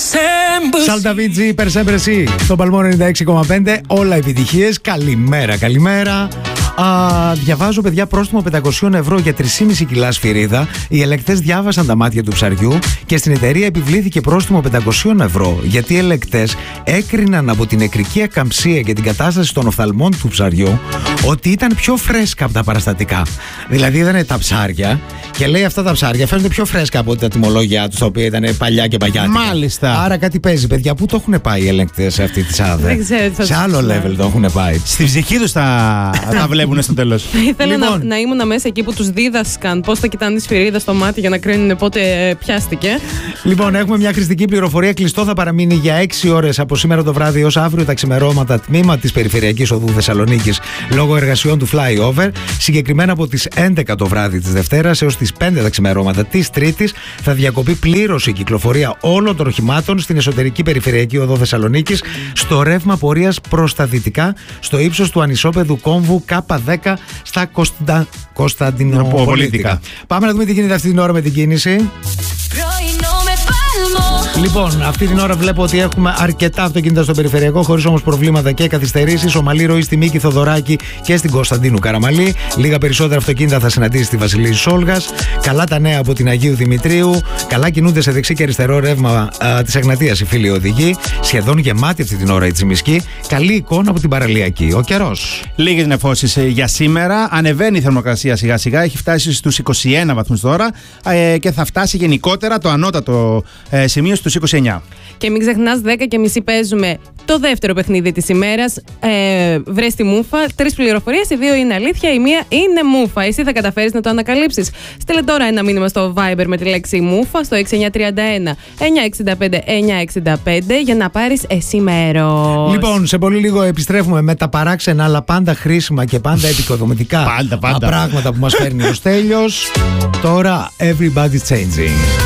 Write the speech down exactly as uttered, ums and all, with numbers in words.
Σαλταβίτζι, Περσέμπρεση, στον Παλμό ενενήντα έξι κόμμα πέντε. Όλα επιτυχίες. Καλημέρα, καλημέρα. Α, διαβάζω, παιδιά, πρόστιμο πεντακόσια ευρώ για τρία κόμμα πέντε κιλά σφυρίδα. Οι ελεκτές διάβασαν τα μάτια του ψαριού και στην εταιρεία επιβλήθηκε πρόστιμο πεντακόσια ευρώ, γιατί οι ελεκτές έκριναν από την νεκρική ακαμψία και την κατάσταση των οφθαλμών του ψαριού ότι ήταν πιο φρέσκα από τα παραστατικά. Δηλαδή, είδανε τα ψάρια και λέει αυτά τα ψάρια φαίνονται πιο φρέσκα από τα τιμολόγια του, τα οποία ήταν παλιά και παγιάτικα. Μάλιστα. Άρα κάτι παίζει, παιδιά. Πού το έχουν πάει οι ελεκτές σε αυτή τη σάδε? Δεν ξέρω, σε άλλο level το έχουν πάει. Στη ψυχή τους τα, τα βλέπουν στο τέλος. Ήθελα Λοιπόν. να, να ήμουν μέσα εκεί που τους δίδασκαν πώς θα κοιτάνε τη σφυρίδα στο μάτι για να κρίνουν πότε ε, πιάστηκε. Λοιπόν, έχουμε μια χρηστική πληροφορία. Κλειστό θα παραμείνει για έξι ώρες από σήμερα το βράδυ ως αύριο τα ξημερώματα τμήμα της Περιφερειακής Οδού Θεσσαλονίκης λόγω εργασιών του flyover. Συγκεκριμένα από τις έντεκα το βράδυ της Δευτέρας έως τις πέντε τα ξημερώματα της Τρίτης θα διακοπεί πλήρως η κυκλοφορία όλων των οχημάτων στην εσωτερική Περιφερειακή Οδό Θεσσαλονίκης στο ρεύμα πορείας προς τα δυτικά στο ύψος του ανισόπεδου κόμβου Κάπα δέκα στα Κωνστα... Κωνσταντινοπολίτικα. Πάμε να δούμε τι γίνεται αυτή την ώρα με την κίνηση. Λοιπόν, αυτή την ώρα βλέπω ότι έχουμε αρκετά αυτοκίνητα στο περιφερειακό, χωρίς όμως προβλήματα και καθυστερήσεις. Ομαλή ροή στη Μίκη Θοδωράκη και στην Κωνσταντίνου Καραμαλή. Λίγα περισσότερα αυτοκίνητα θα συναντήσει στη Βασιλής Σόλγας. Καλά τα νέα από την Αγίου Δημητρίου. Καλά κινούνται σε δεξί και αριστερό ρεύμα της Εγνατίας οι φίλοι οδηγοί. Σχεδόν γεμάτη αυτή την ώρα η Τσιμισκή. Καλή εικόνα από την παραλιακή. Ο καιρός. Λίγες νεφώσεις για σήμερα. Ανεβαίνει η θερμοκρασία σιγά σιγά. Έχει φτάσει στους είκοσι ένα βαθμούς τώρα ε, και θα φτάσει γενικότερα το ανώτατο ε, σημείο στους είκοσι εννιά. Και μην ξεχνάς, δέκα και μισή παίζουμε το δεύτερο παιχνίδι της ημέρας. Ε, βρες τη μούφα. Τρεις πληροφορίες, οι δύο είναι αλήθεια, η μία είναι μούφα. Εσύ θα καταφέρεις να το ανακαλύψεις? Στείλε τώρα ένα μήνυμα στο Viber με τη λέξη μούφα στο έξι εννιά τρία ένα εννιά έξι πέντε εννιά έξι πέντε για να πάρεις εσύ μέρος. Λοιπόν, σε πολύ λίγο επιστρέφουμε με τα παράξενα αλλά πάντα χρήσιμα και πάντα επικοδομητικά πάντα, πάντα. πράγματα που μας φέρνει ο Στέλιος. Τώρα, everybody's changing.